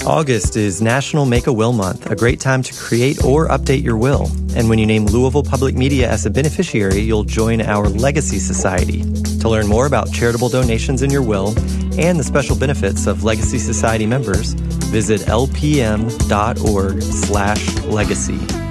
August is National Make-A-Will Month, a great time to create or update your will. And when you name Louisville Public Media as a beneficiary, you'll join our Legacy Society. To learn more about charitable donations in your will and the special benefits of Legacy Society members, visit lpm.org/legacy.